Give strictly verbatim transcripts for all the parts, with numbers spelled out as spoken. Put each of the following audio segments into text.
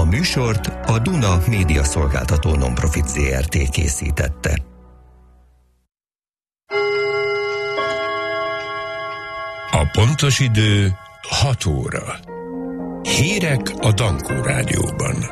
A műsort a Duna Média Szolgáltató Nonprofit zé er té készítette. A pontos idő hat óra. Hírek a Dankó Rádióban.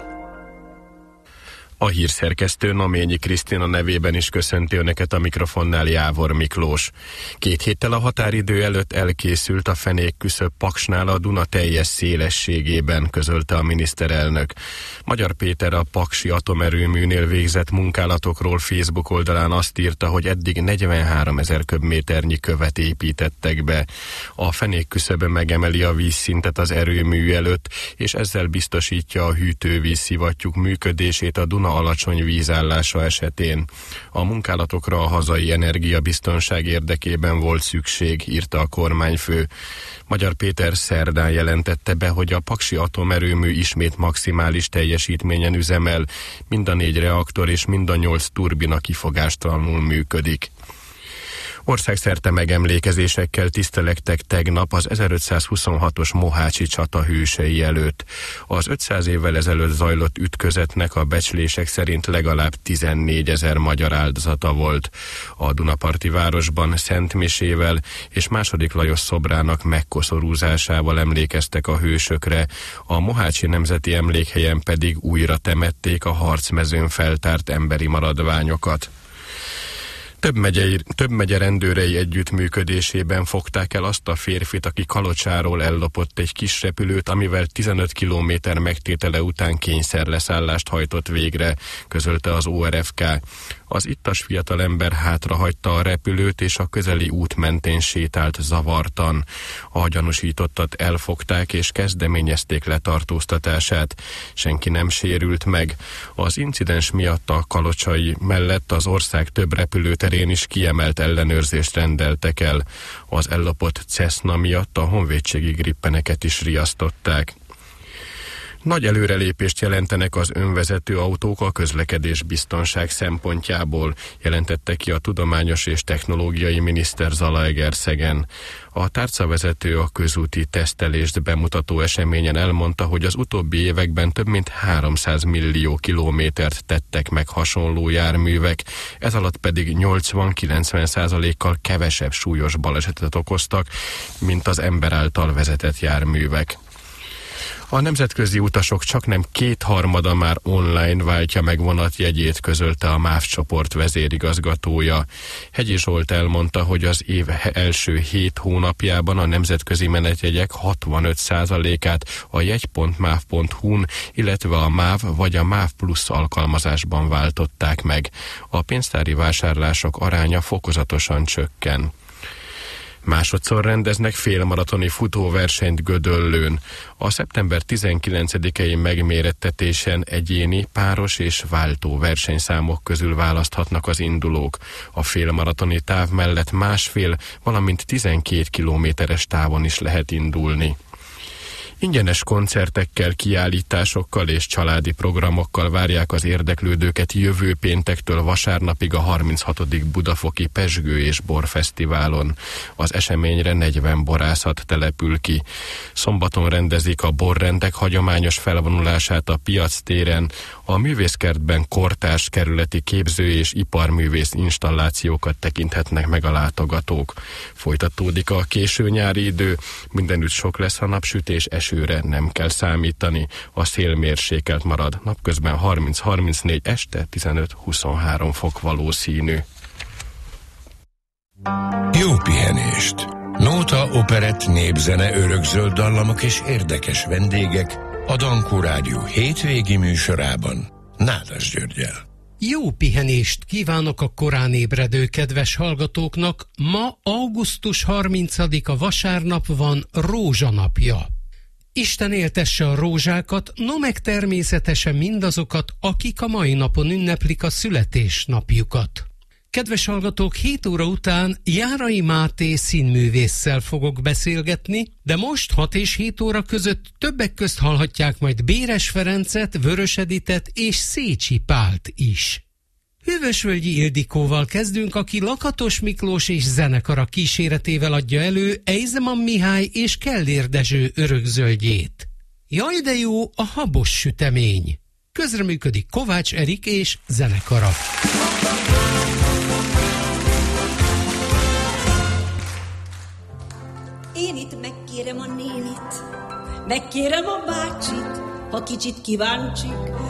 A hírszerkesztő Noményi Krisztina nevében is köszönti önöket a mikrofonnál Jávor Miklós. Két héttel a határidő előtt elkészült a fenékküszöb Paksnál a Duna teljes szélességében, közölte a miniszterelnök. Magyar Péter a paksi atomerőműnél végzett munkálatokról Facebook oldalán azt írta, hogy eddig negyvenháromezer köbméternyi követ építettek be. A fenékküszöb megemeli a vízszintet az erőmű előtt, és ezzel biztosítja a hűtővízszivattyúk működését a Duna alacsony vízállása esetén. A munkálatokra a hazai energiabiztonság érdekében volt szükség, írta a kormányfő. Magyar Péter szerdán jelentette be, hogy a paksi atomerőmű ismét maximális teljesítményen üzemel, mind a négy reaktor és mind a nyolc turbina kifogástalanul működik. Országszerte megemlékezésekkel tisztelektek tegnap az ezerötszázhuszonhatos mohácsi csata hősei előtt. Az ötszáz évvel ezelőtt zajlott ütközetnek a becslések szerint legalább tizennégyezer magyar áldozata volt. A Dunaparti városban szentmisével és második Lajos szobrának megkoszorúzásával emlékeztek a hősökre, a mohácsi nemzeti emlékhelyen pedig újra temették a harcmezőn feltárt emberi maradványokat. Több, megyei, több megye rendőrei együttműködésében fogták el azt a férfit, aki Kalocsáról ellopott egy kis repülőt, amivel tizenöt kilométer megtétele után kényszerleszállást hajtott végre, közölte az o er ef ká. Az ittas fiatalember hátrahagyta a repülőt, és a közeli út mentén sétált zavartan. A gyanúsítottat elfogták, és kezdeményezték letartóztatását. Senki nem sérült meg. Az incidens miatt a kalocsai mellett az ország több repülőterén is kiemelt ellenőrzést rendeltek el. Az ellopott Cessna miatt a honvédségi grippeneket is riasztották. Nagy előrelépést jelentenek az önvezető autók a közlekedés biztonság szempontjából, jelentette ki a tudományos és technológiai miniszter Zalaegerszegen. A tárcavezető a közúti tesztelést bemutató eseményen elmondta, hogy az utóbbi években több mint háromszáz millió kilométert tettek meg hasonló járművek, ez alatt pedig nyolcvan-kilencven százalékkal kevesebb súlyos balesetet okoztak, mint az ember által vezetett járművek. A nemzetközi utasok csaknem kétharmada már online váltja meg vonatjegyét, közölte a MÁV csoport vezérigazgatója. Hegyi Zsolt elmondta, hogy az év első hét hónapjában a nemzetközi menetjegyek hatvanöt százalékát a jegy pont máv pont hu-n, illetve a MÁV vagy a MÁV Plus alkalmazásban váltották meg. A pénztári vásárlások aránya fokozatosan csökken. Másodszor rendeznek félmaratoni futóversenyt Gödöllőn. A szeptember tizenkilencedikei megmérettetésen egyéni, páros és váltó versenyszámok közül választhatnak az indulók. A félmaratoni táv mellett másfél, valamint tizenkét kilométeres távon is lehet indulni. Ingyenes koncertekkel, kiállításokkal és családi programokkal várják az érdeklődőket jövő péntektől vasárnapig a harminchatodik Budafoki Pezsgő és Borfesztiválon. Az eseményre negyven borászat települ ki. Szombaton rendezik a borrendek hagyományos felvonulását a Piac téren, a művészkertben kortárs kerületi képző és iparművész installációkat tekinthetnek meg a látogatók. Folytatódik a késő nyári idő, mindenütt sok lesz a napsütés, esőre nem kell számítani, a szél mérsékelt marad, napközben harminc-harmincnégy, este tizenöt-huszonhárom fok valószínű. Jó pihenést! Nóta, operett, népzene, örökzöld dallamok és érdekes vendégek a Dankó Rádió hétvégi műsorában Nádas Györggyel. Jó pihenést kívánok a korán ébredő kedves hallgatóknak. Ma augusztus harmincadika vasárnap van rózsanapja. Isten éltesse a rózsákat, no meg természetesen mindazokat, akik a mai napon ünneplik a születésnapjukat. Kedves hallgatók, hét óra után Járai Máté színművésszel fogok beszélgetni, de most hat és hét óra között többek közt hallhatják majd Béres Ferencet, Vörös Editet és Szécsi Pált is. Hűvösvölgyi Ildikóval kezdünk, aki Lakatos Miklós és zenekara kíséretével adja elő Eizeman Mihály és Kellér Dezső örökzöldjét. Jaj, de jó a habos sütemény. Közreműködik Kovács Erik és zenekara. Én itt megkérem a nénit, megkérem a bácsit, ha kicsit kíváncsik,